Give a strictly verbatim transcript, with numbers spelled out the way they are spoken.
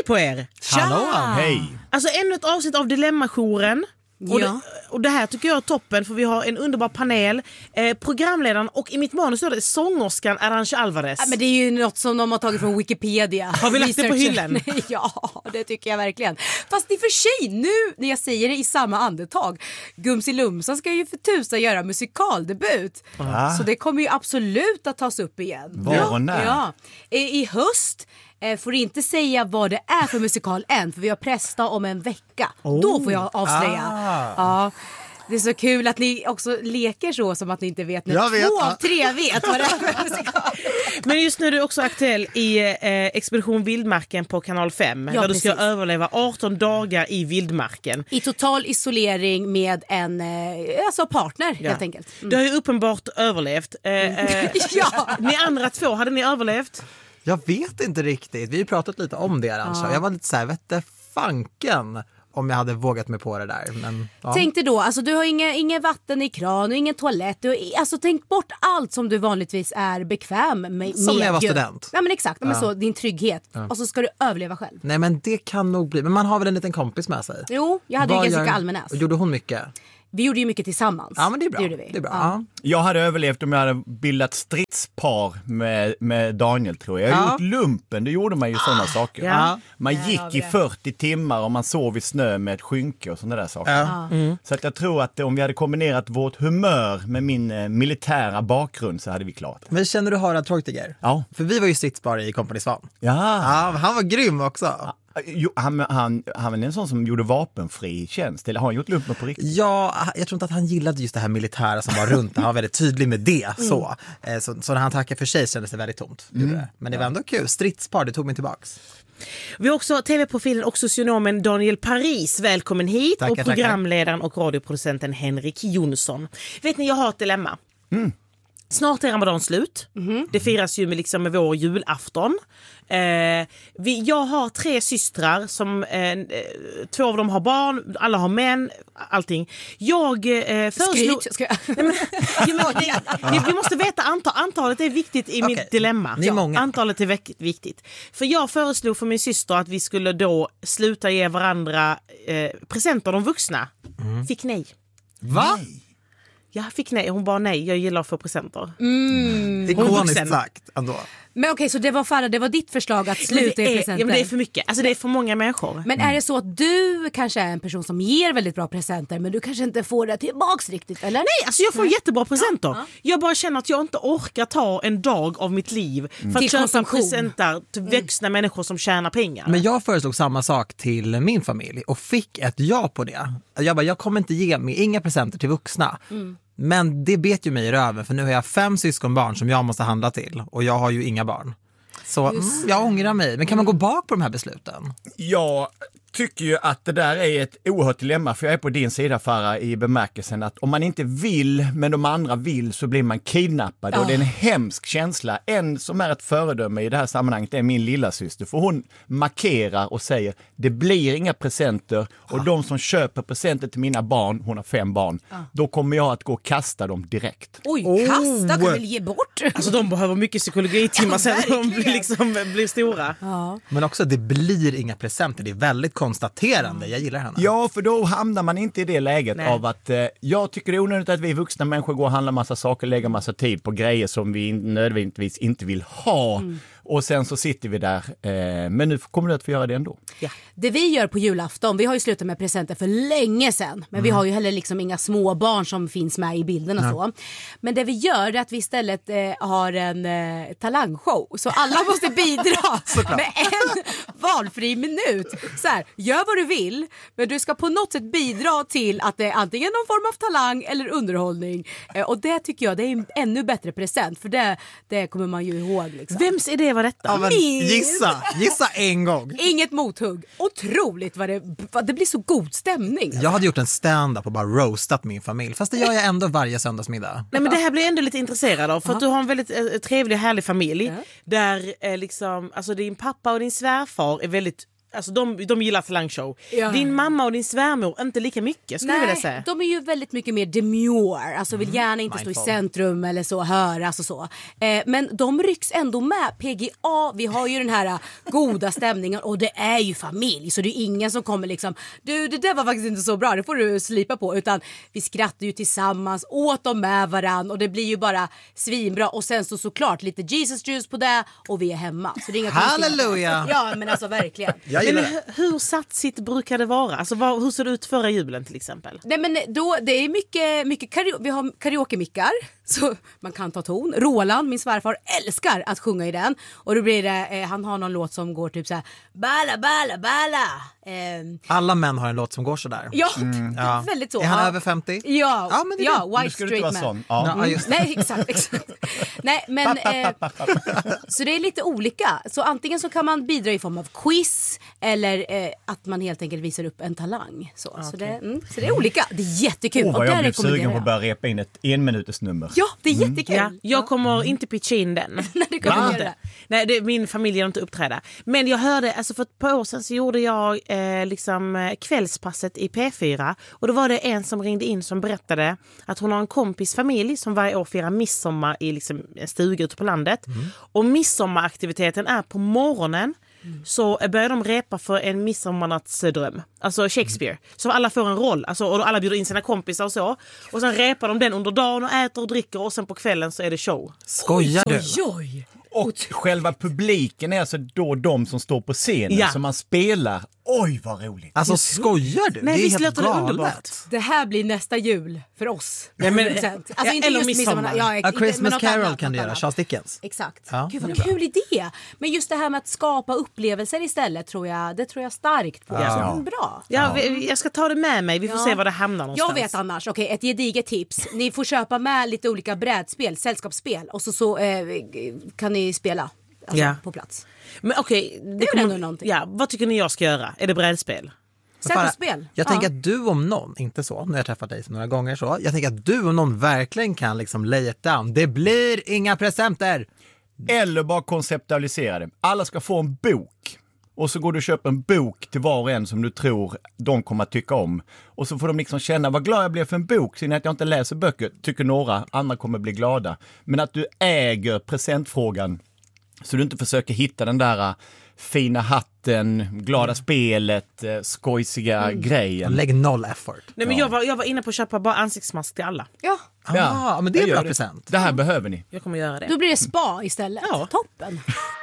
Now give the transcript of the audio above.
Hej på er! Hallå! Hej! Alltså ännu ett avsnitt av Dilemma-jouren. Och, Ja. det, och det här tycker jag är toppen, för vi har en underbar panel. Eh, programledaren och i mitt manus står det sångerskan Arantxa Alvarez. Ja, men det är ju något som de har tagit från Wikipedia. Har vi lagt det på hyllan? Ja, det tycker jag verkligen. Fast i och för sig, nu när jag säger det i samma andetag, Gumsi Lumsa ska ju för tusan göra musikaldebut. Ah. Så det kommer ju absolut att tas upp igen. Var och när? Ja. I, I höst eh, får inte säga vad det är för musikal än, för vi har presta om en vecka. Oh. Då får jag avslöja. Ah. Ja. Det är så kul att ni också leker så som att ni inte vet när Jag vet. två av tre vet vad det är för musikal. Men just nu är du också aktuell i eh, Expedition Vildmarken på kanal fem. Ja, där du ska precis. överleva arton dagar i vildmarken. I total isolering med en eh, alltså partner, Ja. helt enkelt. Mm. Du har ju uppenbart överlevt. Eh, eh, Ja. Ni andra två, hade ni överlevt? Jag vet inte riktigt. Vi har ju pratat lite om det, Arantxa. Ja. Jag var lite så här, vette fanken om jag hade vågat mig på det där. Men, ja. Tänk dig då, alltså du har inga, inga vatten i kran och ingen toalett. Du har, alltså tänk bort allt som du vanligtvis är bekväm med. Som när jag var ju. student. Ja men exakt, ja. Men Ja. så, din trygghet. Och så ska du överleva själv. Nej, men det kan nog bli. Men man har väl en liten kompis med sig? Jo, jag hade Vad ju Jessica gör- Almenäs. Och gjorde hon mycket? Vi gjorde ju mycket tillsammans. Ja, men det är bra. gjorde vi. Det är bra. Ja. Ja. Jag hade överlevt om jag hade bildat stridspar med, med Daniel, tror jag. Jag har Ja. gjort lumpen, det gjorde man ju sådana saker. Ja. Man Där har gick vi i det. fyrtio timmar och man sov i snö med ett skynke och sådana där saker. Ja. Så att jag tror att om vi hade kombinerat vårt humör med min eh, militära bakgrund så hade vi klarat det. Men känner du Harald Treutiger? Ja. För vi var ju stridsbar i Kompani Svan. Ja. Ja, han var grym också. Jo, han, han, han var en sån som gjorde vapenfri tjänst. Eller har han gjort lumpen på riktigt? Ja, jag tror inte att han gillade just det här militära som var runt. Han var väldigt tydlig med det. Så, Eh, så, så när han tackade för sig kändes det väldigt tomt. Gjorde det. Men det var ändå kul. Stridspar, det tog mig tillbaks. Vi har också tv-profilen och socionomen Daniel Paris. Välkommen hit. Tackar, och tackar. programledaren och radioproducenten Henrik Jonsson. Vet ni, jag har ett dilemma. Mm. Snart är Ramadan slut. Mm-hmm. Det firas ju med, liksom, med vår julafton. Eh, vi, jag har tre systrar som eh, två av dem har barn, alla har män, allting. Jag eh, föreslog... Skryt, ska jag... Nej, men, jo, men, det, vi, vi måste veta antal, antalet är viktigt i Okej, mitt dilemma. ni är många. Antalet är väck- viktigt. För jag föreslog för min syster att vi skulle då sluta ge varandra eh, presenter, de vuxna. Mm. Fick nej. Va? Jag fick nej, hon bara nej, jag gillar att få presenter. Mm. Hon är vuxen. Ikoniskt sagt ändå. Men okej, så det var fan, det var ditt förslag att Men sluta det, i är, presenter. ja, men det är för mycket, alltså det är för många människor. Men är det så att du kanske är en person som ger väldigt bra presenter, men du kanske inte får det tillbaks riktigt, eller? Nej, alltså jag får jättebra presenter. Jag bara känner att jag inte orkar ta en dag av mitt liv för Till att köpa konsumtion. presenter till vuxna människor som tjänar pengar. Men jag föreslog samma sak till min familj och fick ett ja på det. Jag bara, jag kommer inte ge mig inga presenter till vuxna. Men det bet ju mig i röven, för nu har jag fem syskonbarn som jag måste handla till och jag har ju inga barn. Så mm, jag ångrar mig. Men kan man gå bak på de här besluten? Jag tycker ju att det där är ett oerhört dilemma, för jag är på din sida, Farah, i bemärkelsen att om man inte vill men de andra vill så blir man kidnappad, och det är en hemsk känsla. En som är ett föredöme i det här sammanhanget är min lilla syster, för hon markerar och säger det blir inga presenter, och de som köper presenter till mina barn, hon har fem barn, då kommer jag att gå och kasta dem direkt. Oj, Oh. kasta kan väl ge bort? Alltså de behöver mycket psykologitimmar Ja, sen när de blir, verkligen. liksom, blir stora. Ja. Men också, det blir inga presenter. Det är väldigt konstaterande. Jag gillar henne. Ja, för då hamnar man inte i det läget Nej. av att eh, jag tycker det är onödigt att vi vuxna människor går och handlar massa saker, lägger massa tid på grejer som vi nödvändigtvis inte vill ha. Mm. Och sen så sitter vi där, eh, men nu kommer du att få göra det ändå. Ja. Det vi gör på julafton, vi har ju slutat med presenter för länge sedan. Men vi har ju heller liksom inga små barn som finns med i bilden och så. Men det vi gör är att vi istället eh, har en eh, talangshow. Så alla måste bidra med en valfri minut. Så här, gör vad du vill, men du ska på något sätt bidra till att det är antingen någon form av talang eller underhållning. Eh, och det tycker jag, det är en ännu bättre present. För det, det kommer man ju ihåg. Liksom. Vems idé var detta? Ja, men Min. gissa, gissa en gång. Inget mothugg. Otroligt vad det, vad det blir så god stämning. Jag hade gjort en stand-up och bara roastat min familj. Fast det gör jag ändå varje söndagsmiddag. Nej, men det här blir jag ändå lite intresserad av, för att du har en väldigt eh, trevlig och härlig familj Ja. där eh, liksom, alltså din pappa och din svärfar är väldigt alltså de, de gillar talangshow. Ja. Din mamma och din svärmor inte lika mycket skulle jag vilja säga. Nej, de är ju väldigt mycket mer demure. Alltså vill gärna inte Mindful. stå i centrum eller så, höras och så. Eh, men de rycks ändå med. P G A, vi har ju den här goda stämningen och det är ju familj. Så det är ingen som kommer liksom, du det där var faktiskt inte så bra, det får du slipa på. Utan vi skrattar ju tillsammans, åt dem med varann och det blir ju bara svinbra. Och sen så såklart lite Jesus juice på det och vi är hemma. Så det är inga Halleluja! Ja men alltså verkligen. Jag Men gillar det. hur, hur satsigt brukar det vara? Alltså vad, hur ser det ut förra julen till exempel? Nej men då, det är mycket, mycket karaoke, vi har karaoke-mickar så man kan ta ton. Roland, min svärfar, älskar att sjunga i den. Och då blir det, eh, han har någon låt som går typ så här balla, balla, balla. Eh, Alla män har en låt som går sådär. ja, det är väldigt så. Är han Ja. över femtio? Ja, Ja, men det är ja Nu white ska du inte straight vara man. sån. Ja. Ja, just det. Nej, exakt, exakt. Nej, men eh, så det är lite olika. Så antingen så kan man bidra i form av quiz eller eh, att man helt enkelt visar upp en talang. Så, så, det, mm, så det är olika. Det är jättekul. Åh, vad och jag där blev rekommenderar sugen på jag. att börja repa in ett enminuters-nummer. Ja, det är jättekul. Ja, jag kommer inte pitcha in den. Nej, det kommer Jag inte inte. göra. Nej, det, min familj har inte uppträda. Men jag hörde, alltså för ett par år sedan så gjorde jag eh, liksom eh, kvällspasset i P fyra. Och då var det en som ringde in som berättade att hon har en kompis familj som varje år firar midsommar i liksom en stuga ute på landet. Mm. Och midsommaraktiviteten är på morgonen. Mm. Så börjar de repa för en midsommarnattsdröm. Alltså Shakespeare. Mm. Så alla får en roll. Alltså, och alla bjuder in sina kompisar och så. Och sen repar de den under dagen och äter och dricker. Och sen på kvällen så är det show. Skojar du? Oj, oj. Och själva publiken är alltså då de som står på scenen Ja. som man spelar. Oj, vad roligt. Alltså skojar du? Nej, det är visst helt låter det galet. underbart. Det här blir nästa jul för oss. Nej, men- hundra procent. ja, Alltså inte eller just midsommar. midsommar. Ja, A inte- men Christmas något Carol annat, kan du något göra, annat. Charles Dickens. Exakt. Ja, Gud vad det är kul idé. Men just det här med att skapa upplevelser istället tror jag, det tror jag starkt på. Ja. Så, men bra. Ja, vi, jag ska ta det med mig. Vi får Ja. se var det hamnar någonstans. Jag vet annars, okej, ett gediget tips. Ni får köpa med lite olika brädspel, sällskapsspel och så, så eh, kan ni spela alltså, Ja. på plats. Men okej, det, väl kommer- ändå någonting. Ja, vad tycker ni jag ska göra? Är det brädspel? Sällskapsspel. Jag Ja. tänker att du om någon, inte så, när jag träffat dig några gånger så, jag tänker att du om någon verkligen kan liksom lay it down. Det blir inga presenter! Eller bara konceptualisera det. Alla ska få en bok. Och så går du och köper en bok till var och en som du tror de kommer att tycka om. Och så får de liksom känna vad glad jag blev för en bok. Sen att jag inte läser böcker tycker några, andra kommer bli glada. Men att du äger presentfrågan så du inte försöker hitta den där uh, fina hatten, glada Mm. spelet, uh, skojsiga grejen. Lägg noll effort. Nej, men jag, var, jag var inne på att köpa bara ansiktsmask till alla. Ja, Ah, men det är en jag bra gör present. Det här behöver ni. Jag kommer göra det. då blir det spa istället. Ja. Toppen.